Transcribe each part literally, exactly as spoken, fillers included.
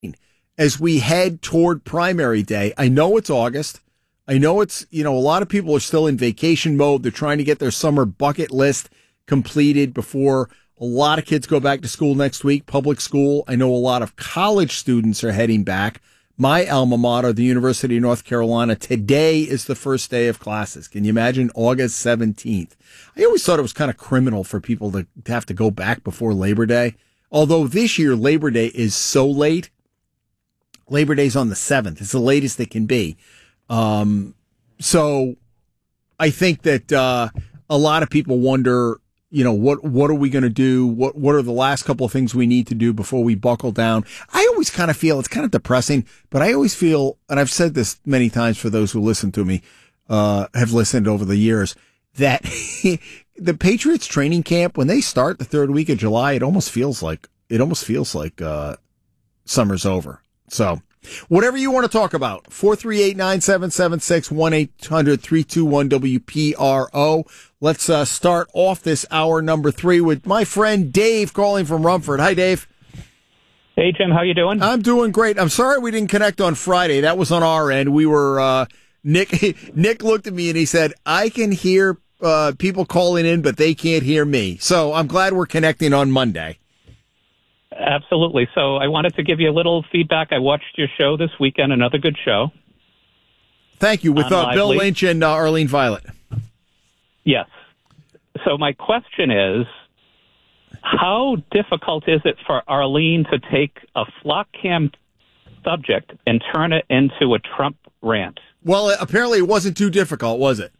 as we head toward primary day. I know it's August. I know it's, you know, a lot of people are still in vacation mode. They're trying to get their summer bucket list completed before a lot of kids go back to school next week, public school. I know a lot of college students are heading back. My alma mater, the University of North Carolina, today is the first day of classes. Can you imagine? August seventeenth. I always thought it was kind of criminal for people to, to have to go back before Labor Day. Although this year, Labor Day is so late. Labor Day's on the seventh. It's the latest it can be. Um, so I think that uh, a lot of people wonder, you know, what what are we going to do? What what are the last couple of things we need to do before we buckle down? I always kind of feel it's kind of depressing, but I always feel, and I've said this many times for those who listen to me, uh, have listened over the years, that the Patriots training camp, when they start the third week of July, it almost feels like it almost feels like uh, summer's over. So whatever you want to talk about, four three eight, nine seven seven six, one eight hundred, three two one, W P R O. Let's uh, start off this hour number three with my friend Dave calling from Rumford. Hi, Dave. Hey, Jim. How you doing? I'm doing great. I'm sorry we didn't connect on Friday. That was on our end. We were uh, Nick. Nick looked at me and he said, "I can hear uh, people calling in, but they can't hear me." So I'm glad we're connecting on Monday. Absolutely. So I wanted to give you a little feedback. I watched your show this weekend. Another good show. Thank you. With uh, Bill Lynch and uh, Arlene Violet. Yes. So my question is, how difficult is it for Arlene to take a flock cam subject and turn it into a Trump rant? Well, apparently it wasn't too difficult, was it?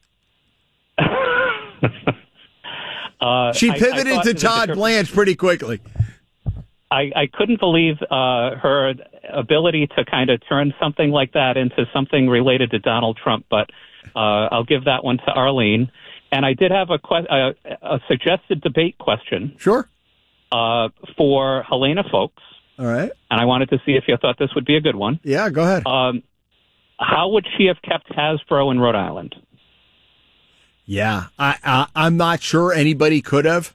uh, she pivoted I, I to Todd different... Blanche pretty quickly. I, I couldn't believe uh, her ability to kind of turn something like that into something related to Donald Trump, but uh, I'll give that one to Arlene. And I did have a, que- a, a suggested debate question. Sure. Uh, for Helena Foulkes. All right. And I wanted to see if you thought this would be a good one. Yeah, go ahead. Um, how would she have kept Hasbro in Rhode Island? Yeah, I, I I'm not sure anybody could have.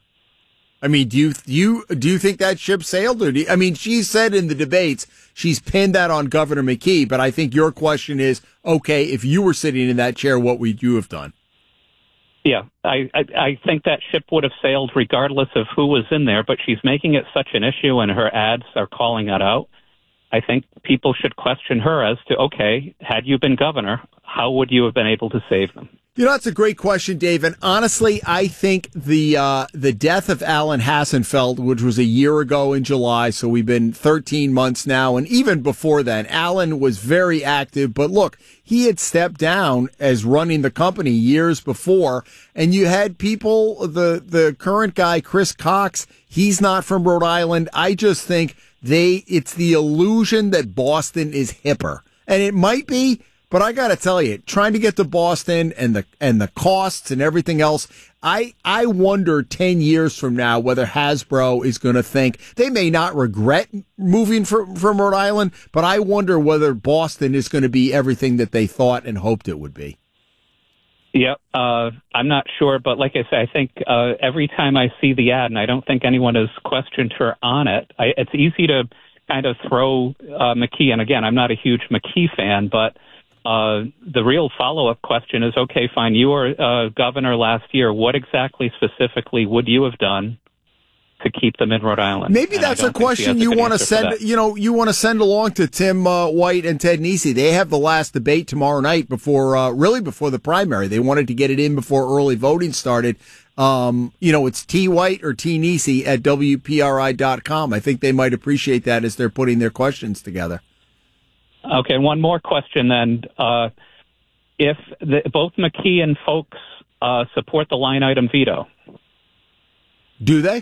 I mean, do you do you do you think that ship sailed? Or do you, I mean, she said in the debates she's pinned that on Governor McKee. But I think your question is, okay, if you were sitting in that chair, what would you have done? Yeah, I, I, I think that ship would have sailed regardless of who was in there, but she's making it such an issue and her ads are calling it out. I think people should question her as to, okay, had you been governor, how would you have been able to save them? You know, that's a great question, Dave. And honestly, I think the uh, the death of Alan Hassenfeld, which was a year ago in July, so we've been thirteen months now, and even before then, Alan was very active. But look, he had stepped down as running the company years before, and you had people, the, the current guy, Chris Cox, he's not from Rhode Island. I just think they it's the illusion that Boston is hipper. And it might be, but I got to tell you, trying to get to Boston and the and the costs and everything else, I I wonder ten years from now whether Hasbro is going to think they may not regret moving from, from Rhode Island, but I wonder whether Boston is going to be everything that they thought and hoped it would be. Yeah, uh, I'm not sure, but like I say, I think uh, every time I see the ad, and I don't think anyone has questioned her on it, I, it's easy to kind of throw uh, McKee, and again, I'm not a huge McKee fan, but Uh, the real follow-up question is, okay, fine, you were uh, governor last year. What exactly specifically would you have done to keep them in Rhode Island? Maybe that's a question you want to send, you know, you want to send along to Tim uh, White and Ted Nesi. They have the last debate tomorrow night before, uh, really before the primary. They wanted to get it in before early voting started. Um, you know, it's T White or T Nesi at W P R I dot com. I think they might appreciate that as they're putting their questions together. Okay, and one more question then. Uh, if the, both McKee and Foulkes uh, support the line item veto. Do they?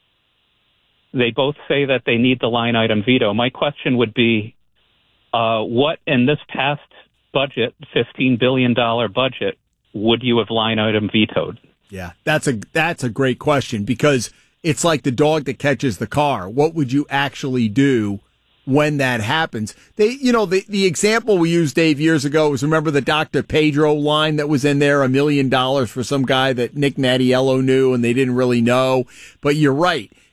They both say that they need the line item veto. My question would be, uh, what in this past budget, fifteen billion dollars budget, would you have line item vetoed? Yeah, that's a that's a great question, because it's like the dog that catches the car. What would you actually do when that happens? They, you know, the, the example we used, Dave, years ago was, remember the Doctor Pedro line that was in there, a million dollars for some guy that Nick Mattiello knew and they didn't really know. But you're right.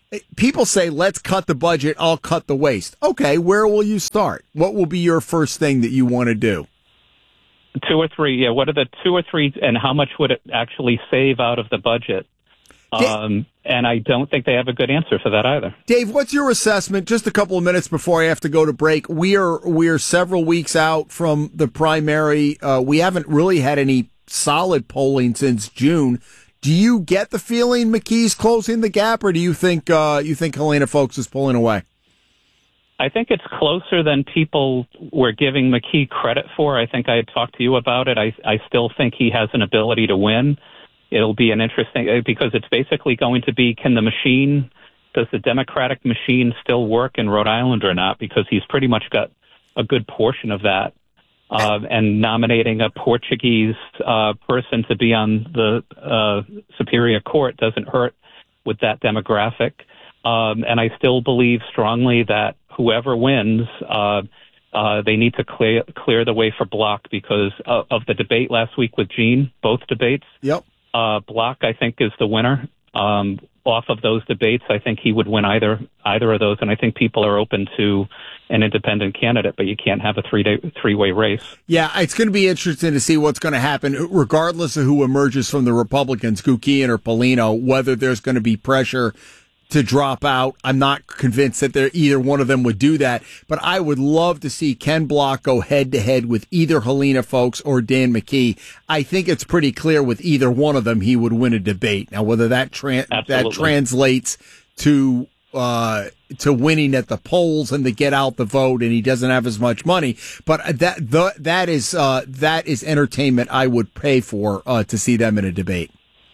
People say, let's cut the budget, I'll cut the waste. Okay, where will you start? What will be your first thing that you want to do? Two or three, yeah. What are the two or three, and how much would it actually save out of the budget? Um, and I don't think they have a good answer for that either. Dave, what's your assessment? Just a couple of minutes before I have to go to break. We are we are several weeks out from the primary. Uh, we haven't really had any solid polling since June. Do you get the feeling McKee's closing the gap, or do you think uh, you think Helena Foulkes is pulling away? I think it's closer than people were giving McKee credit for. I think I had talked to you about it. I, I still think he has an ability to win. It'll be an interesting, because it's basically going to be, can the machine, does the Democratic machine still work in Rhode Island or not? Because he's pretty much got a good portion of that. Uh, and nominating a Portuguese uh, person to be on the uh, Superior Court doesn't hurt with that demographic. Um, and I still believe strongly that whoever wins, uh, uh, they need to clear clear the way for Block, because of, of the debate last week with Gene, both debates. Yep. Uh, Block, I think, is the winner. Um, off of those debates, I think he would win either either of those, and I think people are open to an independent candidate, but you can't have a three-day three-way race. Yeah, it's going to be interesting to see what's going to happen, regardless of who emerges from the Republicans, Guccione or Polino, whether there's going to be pressure to drop out. I'm not convinced that there either one of them would do that, but I would love to see Ken Block go head to head with either Helena Foulkes or Dan McKee. I think it's pretty clear with either one of them he would win a debate. Now, whether that tra- that translates to uh, to winning at the polls and to get out the vote, and he doesn't have as much money, but that the, that is uh, that is entertainment I would pay for uh, to see them in a debate.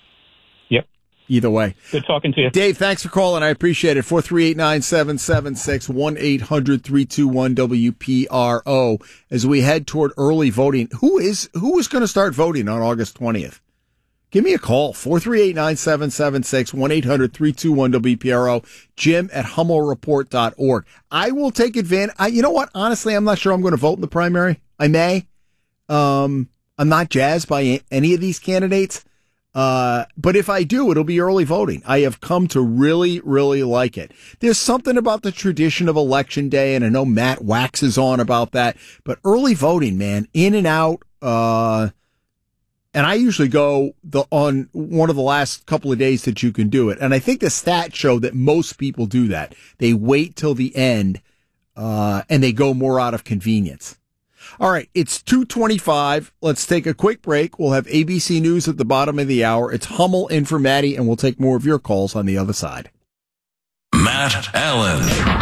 Either way. Good talking to you. Dave, thanks for calling. I appreciate it. four three eight nine seven seven six, one eight hundred three two one W P R O. As we head toward early voting, who is who is going to start voting on August twentieth? Give me a call. four three eight nine seven seven six, one eight hundred three two one W P R O. Jim at Hummel Report dot org. I will take advantage. I, you know what? Honestly, I'm not sure I'm going to vote in the primary. I may. Um, I'm not jazzed by any of these candidates. Uh, but if I do, it'll be early voting. I have come to really, really like it. There's something about the tradition of Election Day, and I know Matt waxes on about that, but early voting, man, in and out, uh, and I usually go the, on one of the last couple of days that you can do it. And I think the stats show that most people do that. They wait till the end, uh, and they go more out of convenience. All right, it's two twenty-five. Let's take a quick break. We'll have A B C News at the bottom of the hour. It's Hummel in for Maddie, and we'll take more of your calls on the other side. Matt Allen.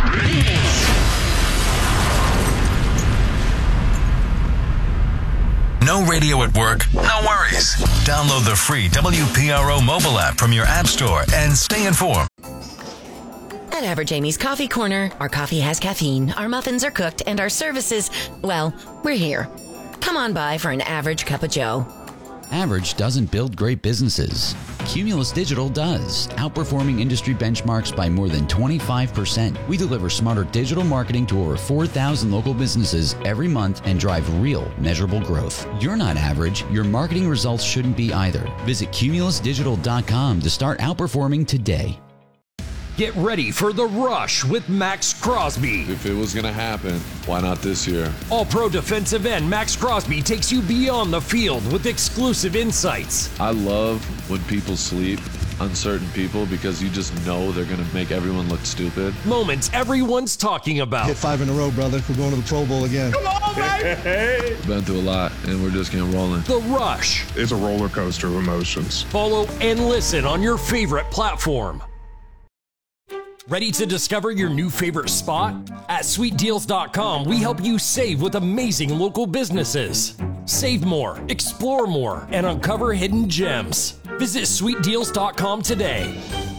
No radio at work? No worries. Download the free W P R O mobile app from your app store and stay informed. At Average Amy's Coffee Corner, our coffee has caffeine, our muffins are cooked, and our services, well, we're here. Come on by for an average cup of joe. Average doesn't build great businesses. Cumulus Digital does, outperforming industry benchmarks by more than twenty-five percent. We deliver smarter digital marketing to over four thousand local businesses every month and drive real, measurable growth. You're not average. Your marketing results shouldn't be either. Visit cumulus digital dot com to start outperforming today. Get ready for The Rush with Max Crosby. If it was going to happen, why not this year? All-pro defensive end Max Crosby takes you beyond the field with exclusive insights. I love when people sleep on certain people because you just know they're going to make everyone look stupid. Moments everyone's talking about. Hit five in a row, brother. We're going to the Pro Bowl again. Come on, baby! Been through a lot, and we're just getting rolling. The Rush. It's a roller coaster of emotions. Follow and listen on your favorite platform. Ready to discover your new favorite spot? At sweet deals dot com, we help you save with amazing local businesses. Save more, explore more, and uncover hidden gems. Visit sweet deals dot com today.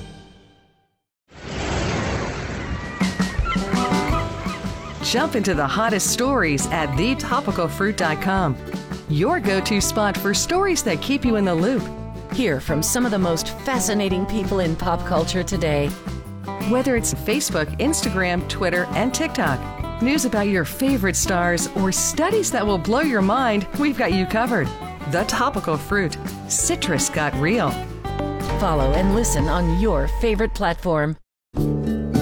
Jump into the hottest stories at the topical fruit dot com. Your go-to spot for stories that keep you in the loop. Hear from some of the most fascinating people in pop culture today. Whether it's Facebook, Instagram, Twitter, and TikTok, news about your favorite stars, or studies that will blow your mind, we've got you covered. The Topical Fruit. Citrus got real. Follow and listen on your favorite platform.